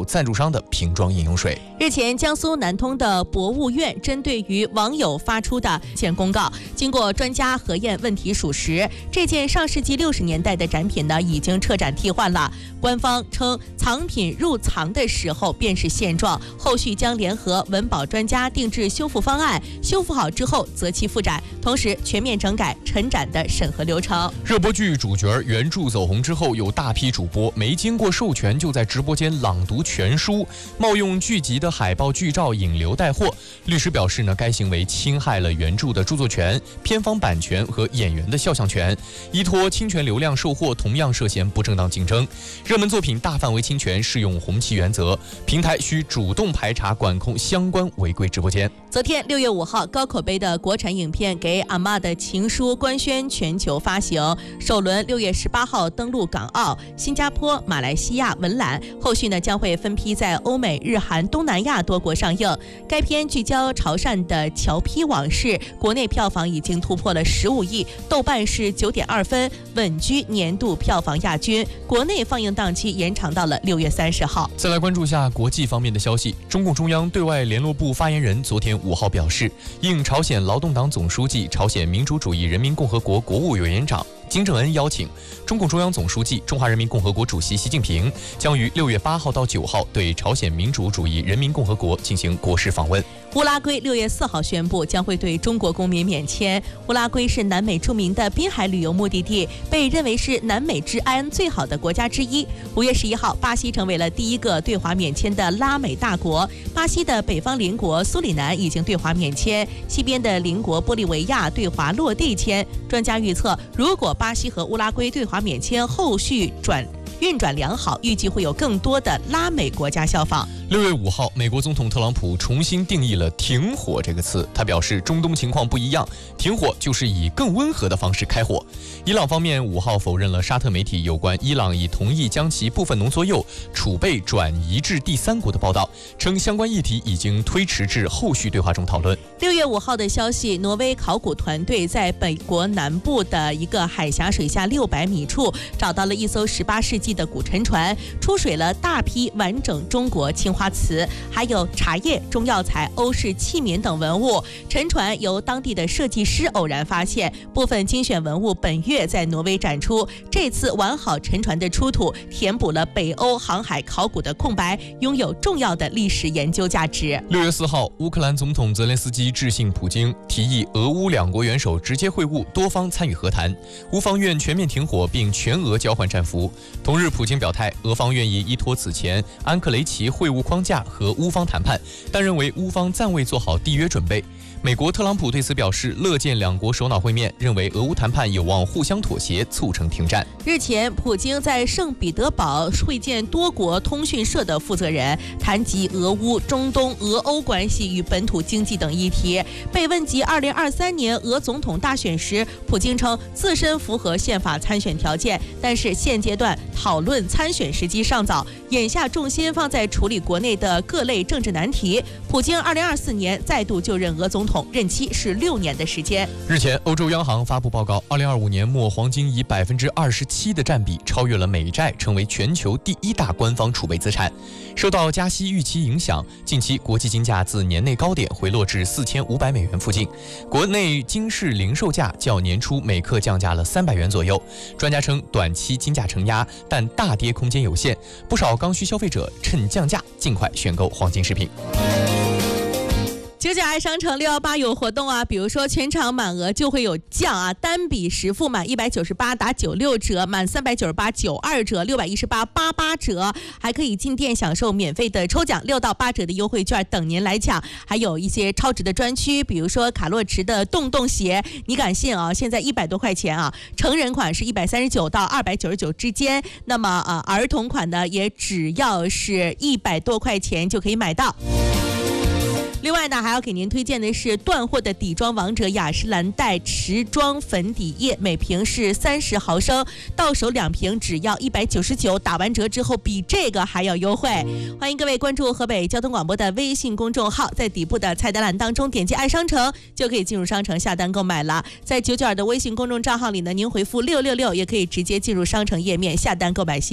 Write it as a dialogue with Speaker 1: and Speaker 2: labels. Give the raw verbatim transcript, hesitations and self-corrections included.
Speaker 1: 有赞助商的瓶装饮用水。
Speaker 2: 日前，江苏南通的博物院针对于网友发出的前公告，经过专家核验，问题属实。这件上世纪六十年代的展品呢，已经撤展替换了。官方称，藏品入藏的时候便是现状，后续将联合文保专家定制修复方案，修复好之后择期复展，同时全面整改陈展的审核流程。
Speaker 1: 热播剧主角原著走红之后，有大批主播没经过授权就在直播间朗读全书，冒用剧集的海报剧照引流带货。律师表示呢，该行为侵害了原著的著作权、片方版权和演员的肖像权，依托侵权流量售货同样涉嫌不正当竞争。热门作品大范围侵权适用红旗原则，平台需主动排查管控相关违规直播间。
Speaker 2: 昨天六月五号，高口碑的国产影片《给阿嬷的情书》官宣全球发行，首轮六月十八号登陆港澳、新加坡、马来西亚、文莱，后续呢将会分批在欧美、日韩、东南亚多国上映。该片聚焦潮汕的侨批往事，国内票房已经突破了十五亿，豆瓣是九点二分，稳居年度票房亚军。国内放映档期延长到了六月三十号。
Speaker 1: 再来关注下国际方面的消息，中共中央对外联络部发言人昨天五号表示，应朝鲜劳动党总书记、朝鲜民主主义人民共和国国务委员长金正恩邀请，中共中央总书记、中华人民共和国主席习近平将于六月八号到九号对朝鲜民主主义人民共和国进行国事访问。
Speaker 2: 乌拉圭六月四号宣布将会对中国公民免签。乌拉圭是南美著名的滨海旅游目的地，被认为是南美治安最好的国家之一。五月十一号，巴西成为了第一个对华免签的拉美大国。巴西的北方邻国苏里南已经对华免签，西边的邻国玻利维亚对华落地签。专家预测，如果巴西和乌拉圭对华免签后续转运转良好，预计会有更多的拉美国家效仿。
Speaker 1: 六月五号，美国总统特朗普重新定义了停火这个词，他表示中东情况不一样，停火就是以更温和的方式开火。伊朗方面五号否认了沙特媒体有关伊朗已同意将其部分浓缩铀储备转移至第三国的报道，称相关议题已经推迟至后续对话中讨论。
Speaker 2: 六月五号的消息，挪威考古团队在美国南部的一个海峡水下六百米处找到了一艘十八世纪的古沉船，出水了大批完整中国青花瓷，还有茶叶、中药材、欧式器皿等文物。沉船由当地的设计师偶然发现，部分精选文物本月在挪威展出。这次完好沉船的出土，填补了北欧航海考古的空白，拥有重要的历史研究价值。
Speaker 1: 六月四号，乌克兰总统泽连斯基致信普京，提议俄乌两国元首直接会晤，多方参与和谈。乌方愿全面停火，并全俄交换战俘。同日，普京表态，俄方愿意依托此前安克雷奇会晤框架和乌方谈判，但认为乌方暂未做好缔约准备。美国特朗普对此表示乐见两国首脑会面，认为俄乌谈判有望互相妥协，促成停战。
Speaker 2: 日前，普京在圣彼得堡会见多国通讯社的负责人，谈及俄乌、中东、俄欧关系与本土经济等议题。被问及二零二三年俄总统大选时，普京称自身符合宪法参选条件，但是现阶段讨论参选时机尚早，眼下重心放在处理国内的各类政治难题。普京二零二四年再度就任俄总统，任期是六年的时间。
Speaker 1: 日前，欧洲央行发布报告，二零二五年末黄金以百分之二十七的占比超越了美债，成为全球第一大官方储备资产。受到加息预期影响，近期国际金价自年内高点回落至四千五百美元附近，国内金市零售价较年初每克降价了三百元左右。专家称，短期金价承压，但大跌空间有限，不少刚需消费者趁降价尽快选购黄金饰品。
Speaker 2: 九九爱商城六一八有活动啊，比如说全场满额就会有降啊，单笔实付满一百九十八打九六折，满三百九十八九二折，六百一十八八八折，还可以进店享受免费的抽奖，六到八折的优惠券等您来抢，还有一些超值的专区，比如说卡洛驰的洞洞鞋，你敢信啊？现在一百多块钱啊，成人款是一百三十九到二百九十九之间，那么呃儿童款呢也只要是一百多块钱就可以买到。另外呢，还要给您推荐的是断货的底妆王者雅诗兰黛持妆粉底液，每瓶是三十毫升，到手两瓶只要一百九十九，打完折之后比这个还要优惠。欢迎各位关注河北交通广播的微信公众号，在底部的菜单栏当中点击爱商城，就可以进入商城下单购买了。在九九二的微信公众账号里呢，您回复六六六也可以直接进入商城页面下单购买。